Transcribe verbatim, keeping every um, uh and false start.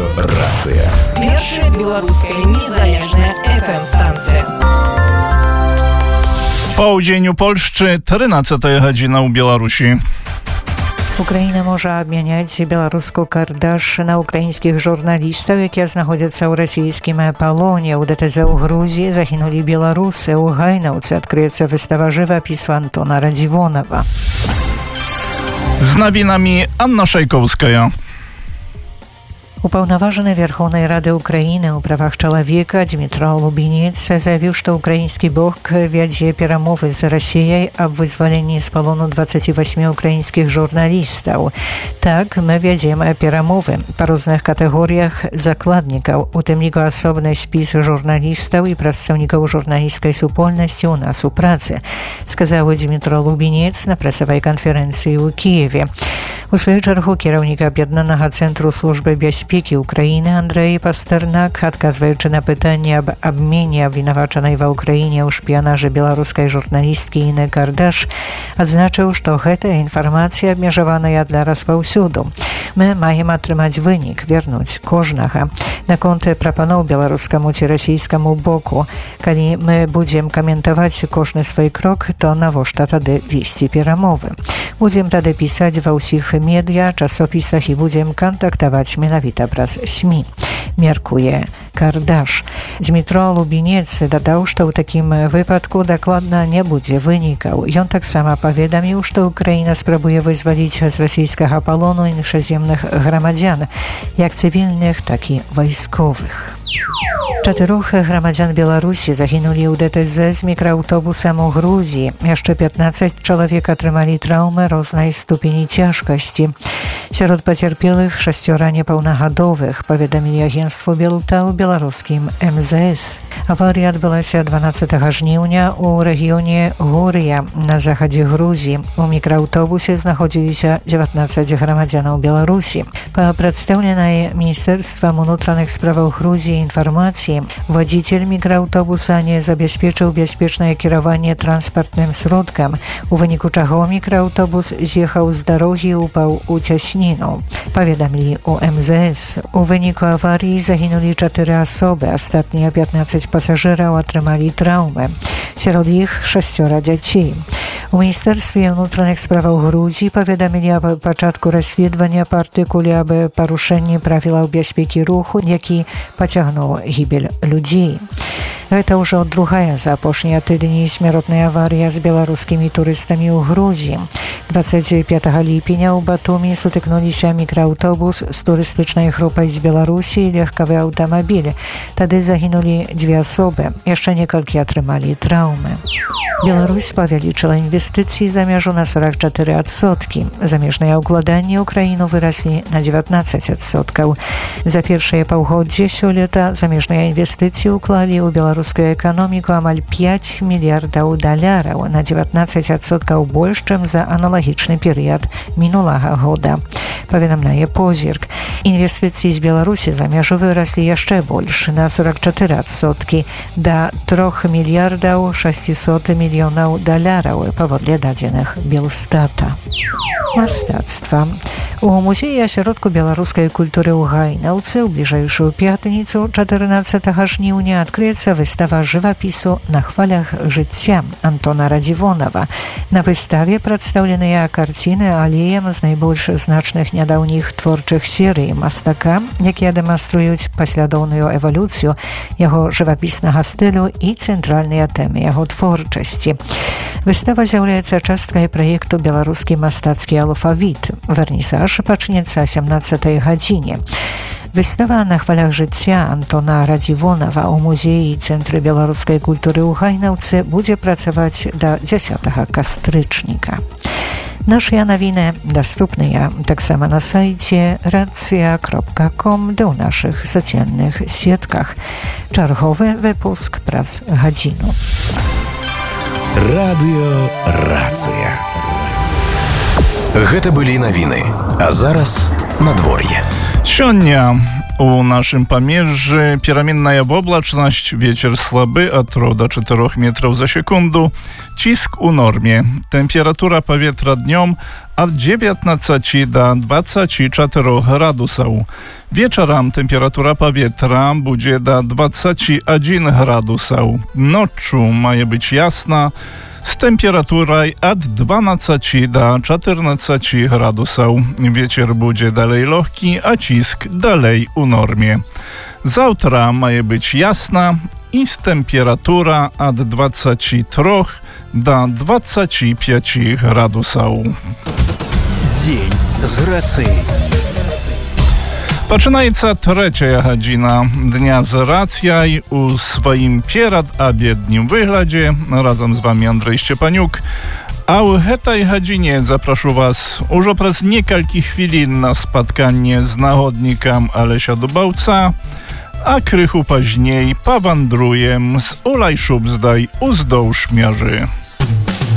Рацыя. Першая беларуская незалежная эф эм-станцыя. Południu Polszczy, тринадцятая гадзіна ў Беларусі. Украіна можа абмяняць беларуску кардаш на украінскіх журналістаў, якія знаходзяцца ў расійскім палоне. У дэ тэ зэ ў Грузіі загінулі беларусы. У Гайнаўцы адкрыецца выстава жывапісу Антона Радзівонава. Z nowinami Anna Szajkowska. Упаўнаважаны Верховнай Рады Украіны ў правах чалавека Дмітро Лубінец заявіў, што ўкраінскі бок вядзе перамовы з Расіяй аб вызваленні з палону дваццаці васьмі ўкраінскіх журналістаў. Так, мы вядзем перамовы па розных катэгорыях закладнікаў, у тым ліку асобны спіс журналістаў і прадстаўнікаў журналісцкай супольнасці ў нас у працы, сказаў Дмітро Лубінец на прэсавай канферэнцыі ў Кіеве. У сваю чаргу кіраўнік аб'яднанага цэнтру службы бяспекі Украіны Андрэй Пастэрнак, адказваючы на пытанне аб абмене абвінавачанай ва ўкраіне ў шпіянажы беларускай журналісткі Іны Кардаш, адзначыў, што гэтая інфармацыя абмежаваная для распаўсюду. Мы маем атрымаць вынік, вернуць кожнага. Наконт прапаноў беларускаму ці расійскаму боку, калі мы будзем каментаваць кожны свой крок, то навошта тады весці перамовы? Будзем тады пісаць ва ўсіх медыа, часопісах і будзем кантактаваць менавіта праз СМІ, меркуе Кардаш. Дмітро Лубінец дадаў, што ў такім выпадку дакладна не будзе вынікаў. Ён таксама паведаміў, што Украіна спрабуе вызваліць з расійскага палону іншаземных грамадзян, як цывільных, так і вайсковых. Чатырох грамадзян Беларусі загінулі ў дэ тэ зэ з мікрааўтобусам у Грузіі. Яшчэ пятнаццаць чалавек атрымалі траўмы рознай ступені цяжкасці. Сярод пацярпелых шасцёра непаўнагадовых, паведамілі агенцтву Белта ў беларускім эм зэ эс. Аварыя адбылася дванаццатага жніўня ў рэгіёне Гурыя на захадзе Грузіі. У мікрааўтобусе знаходзіліся дзевятнаццаць грамадзянаў Беларусі. Па прадстаўленай Міністэрствам унутраных справаў Грузіі інфармацыі, вадзіцель мікрааўтобуса не забяспечыў бяспечнае кіраванне транспартным сродкам, у выніку чаго мікрааўтобус з'ехаў з дарогі і упаў у цясніну. Паведамілі у эм зэ эс. У выніку аварыі загінулі чатыры асобы, астатнія пятнаццаць пасажыраў атрымалі траўмы. Сярод іх шасцёра дзяцей. У Міністэрстве ўнутраных справаў Грузіі паведамілі аб пачатку расследавання па артыкуле аб парушэнні правілаў бяспекі руху, які пацягнуў гібель людзей. Гэта ўжо другая за апошнія тыдні смяротная аварыя з беларускімі турыстамі ў Грузіі. дваццаць пятага ліпеня ў Батумі сутыкнуліся мікрааўтобус з турыстычнай групай з Беларусі і легкавы аўтамабіль. Тады загінулі дзве асобы, яшчэ некалькі атрымалі траўмы. Беларусь павялічыла інвестыцыі за мяжу на сорок чатыры адсоткі. Замежныя ўкладанні ў краіну выраслі на дзевятнаццаць адсоткаў. За першае паўгоддзе сёлета замежныя інвестыцыі ўклалі ў беларускую эканоміку амаль пяць мільярдаў даляраў, на дзевятнаццаць адсоткаў больш, чым за аналагічны перыяд мінулага года. Паведамляе Позірк. Інвестыцыі з Беларусі за мяжу выраслі яшчэ больш, на сорок чатыры адсоткі, да трох мільярдаў шасцісот мільёнаў даляраў, паводле дадзеных Белстата. Мастацтва. У музеі асяродку беларускай культуры ў Гайнаўцы ў бліжэйшую пятніцу чатырнаццатага жніўня адкрыецца выстава жывапісу «На хвалях жыцця» Антона Радзівонава. На выставе прадстаўленыя карціны алеем з найбольш значных нядаўніх творчых серый мастака, якія дэманструюць паслядоўную эвалюцыю яго жывапіснага стылю і цэнтральныя тэмы яго творчасці. Выстава з'яўляецца часткай праекту «Беларускі мастацкі алфавіт». Вернісаж пачнецца о сямнаццатай гадзіне. Выстава «На хвалях жыцця» Антона Радзівонава ў музеі і цэнтры беларускай культуры ў Гайнаўцы будзе працаваць да дзясятага кастрычніка. Нашыя навіны даступныя таксама на сайце рацыя кропка ком ды ў нашых сацыяльных сетках. Чарговы выпуск праз гадзіну. Радыё Рацыя. Гэта былі навіны, а зараз надвор'е. Сёння У нашym Pamierzy переменная облачность, ветер слабый от трёх до четырёх метров за секунду, cisk u normie. Temperatura powietrza dniom od dziewiętnastu do dwudziestu czterech gradusów. Wieczorem temperatura powietrza będzie do dwudziestu jeden gradusów. Noczu ma być jasna, z temperaturą od dwunastu do czternastu gradusów. Wieczór będzie dalej lekki, a cisk dalej u normie. Zawtra ma być jasna i z temperatura od dwudziestu trzech do dwudziestu pięciu gradusów. Dzień z racji. Починається третя година дня з рацією у своїм передобіднім вигляді. Разом з вами Андрій Щепанюк. А у гэтай гадзіне запрошу вас уже праз некалькі хвілін на спатканне з нагоднікам Алеся Дубаўца, а крыху пазней павандруем з Улай Шубздай уздоўж мяжы.